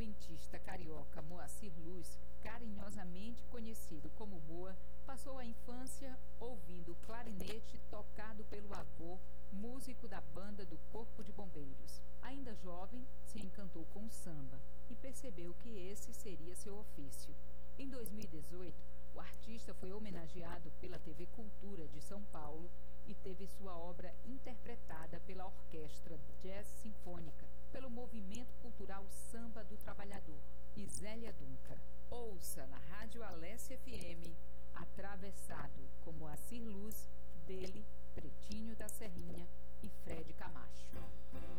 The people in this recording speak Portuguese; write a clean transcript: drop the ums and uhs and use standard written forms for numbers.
instrumentista carioca Moacir Luz, carinhosamente conhecido como Moa, passou a infância ouvindo o clarinete tocado pelo avô, músico da banda do Corpo de Bombeiros. Ainda jovem, se encantou com o samba e percebeu que esse seria seu ofício. Em 2018, o artista foi homenageado pela TV Cultura de São Paulo e teve sua obra interpretada pela Orquestra Jazz Sinfônica, pelo Movimento Cultural Samba do Trabalhador e Zélia Dunca. Ouça na Rádio Alessia FM, Atravessado, com Moacir Luz, dele, Pretinho da Serrinha e Fred Camacho.